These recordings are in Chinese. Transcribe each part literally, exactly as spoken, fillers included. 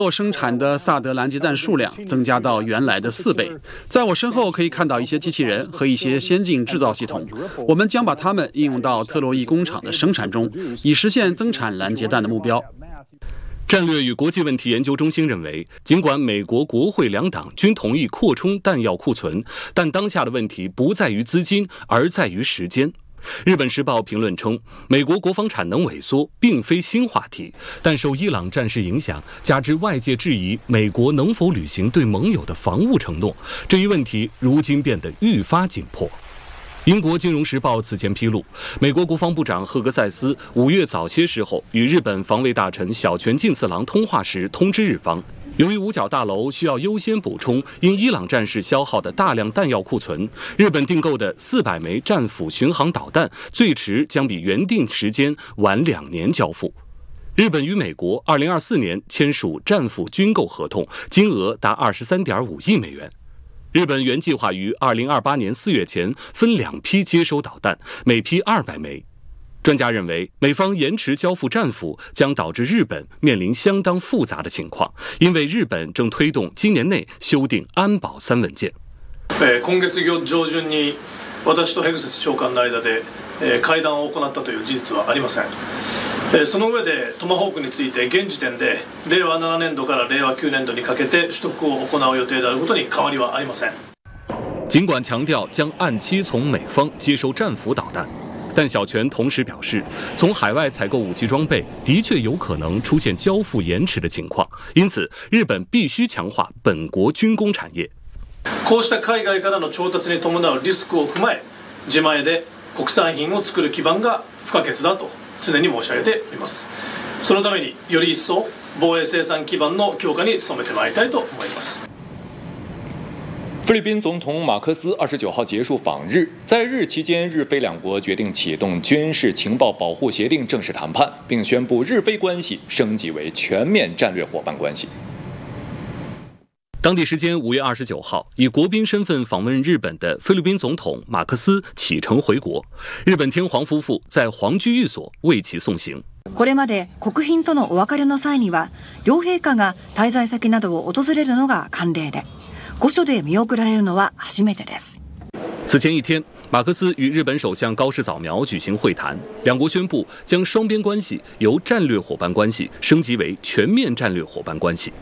所生产的萨德拦截弹数量增加到原来的四倍。在我身后可以看到一些机器人和一些先进制造系统，我们将把它们应用到特洛伊工厂的生产中，以实现增产拦截弹的目标。 战略与国际问题研究中心认为，尽管美国国会两党均同意扩充弹药库存，但当下的问题不在于资金，而在于时间。日本时报评论称，美国国防产能萎缩并非新话题，但受伊朗战事影响，加之外界质疑美国能否履行对盟友的防务承诺，这一问题如今变得愈发紧迫。英国金融时报此前披露，美国国防部长赫格塞斯五月早些时候与日本防卫大臣小泉进次郎通话时通知日方，由于五角大楼需要优先补充因伊朗战事消耗的大量弹药库存，日本订购的四百枚战斧巡航导弹最迟将比原定时间晚两年交付。日本与美国二零二四年签署战斧军购合同，金额达二十三点五亿美元。日本原计划于二零二八年四月前分两批接收导弹，每批二百枚。专家认为，美方延迟交付战斧将导致日本面临相当复杂的情况，因为日本正推动今年内修订安保三文件。 今月上旬に私とヘグセス長官の間で会談を行ったという事実はありません。その上でトマホークについて現時点で令和ななねん度から令和きゅうねん度にかけて取得を行う予定であることに変わりはありません。 尽管强调将按期从美方接收战斧导弹，但小泉同时表示，从海外采购武器装备的确有可能出现交付延迟的情况，因此日本必须强化本国军工产业。 こうした海外からの調達に伴うリスクを踏まえ、自前で国産品を作る基盤が不可欠だと常に申し上げております。そのためにより一層防衛生産基盤の強化に努めてまいりたいと思います。 菲律宾总统马克思二十九号结束访日，在日期间，日菲两国决定启动军事情报保护协定正式谈判，并宣布日菲关系升级为全面战略伙伴关系。 当地时间五月二十九号，以国宾身份访问日本的菲律宾总统马克思启程回国，日本天皇夫婦在皇居寓所为其送行。 これまで国賓とのお別れの際には、両陛下が滞在先などを訪れるのが慣例で、御所で見送られるのは初めてです。 此前一天，马克思与日本首相高市早苗举行会谈，两国宣布将双边关系由战略伙伴关系升级为全面战略伙伴关系。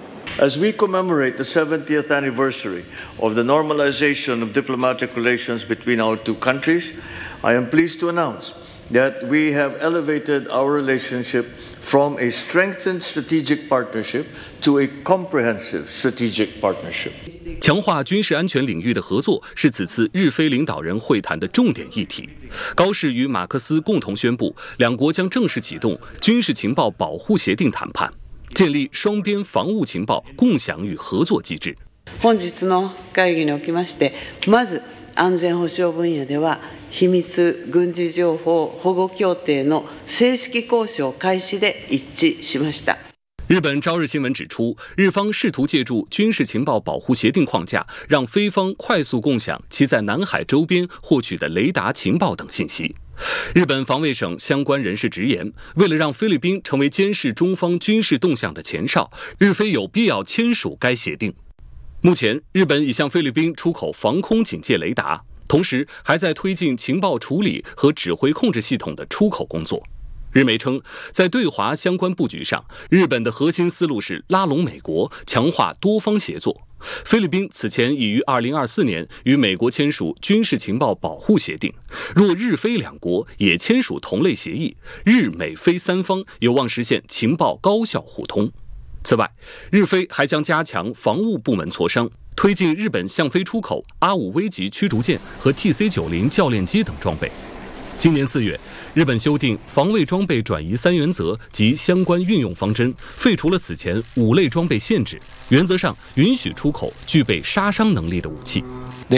As we commemorate the seventieth anniversary of the normalization of diplomatic relations between our two countries, I am pleased to announce that we have elevated our relationship from a strengthened strategic partnership to a comprehensive strategic partnership. 强化军事安全领域的合作是此次日菲领导人会谈的重点议题。高市与马克思共同宣布，两国将正式启动军事情报保护协定谈判，建立双边防务情報共享与合作機制。 本日の会議におきまして、まず安全保障分野では秘密軍事情報保護協定の正式交渉開始で一致しました。 日本朝日新闻指出，日方试图借助军事情报保护协定框架，让菲方快速共享其在南海周边获取的雷达情报等信息。日本防卫省相关人士直言，为了让菲律宾成为监视中方军事动向的前哨，日菲有必要签署该协定。目前，日本已向菲律宾出口防空警戒雷达，同时还在推进情报处理和指挥控制系统的出口工作。日媒称，在对华相关布局上，日本的核心思路是拉拢美国，强化多方协作。菲律宾此前已于二零二四年与美国签署军事情报保护协定，若日菲两国也签署同类协议，日美菲三方有望实现情报高效互通。此外，日菲还将加强防务部门磋商，推进日本向菲出口阿五危级驱逐舰和 T C 九十 教练机等装备。今年四月，日本修订防卫装备转移三原则及相关运用方针，废除了此前五类装备限制，原则上允许出口具备杀伤能力的武器。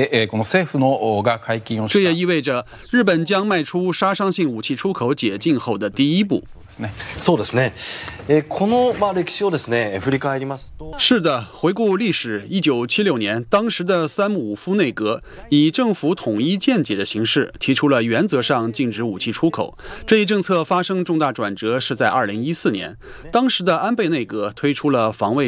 这也意味着日本将迈出杀伤性武器出口解禁后的第一步。 そうですね。 このまあ歴史をですね振り返りますと， 是的，回顾历史，一九七六年，当时的三木武夫内阁以政府统一见解的形式提出了原则上禁止武器出口。这一政策发生重大转折是在二零一四年，当时的安倍内阁推出了防卫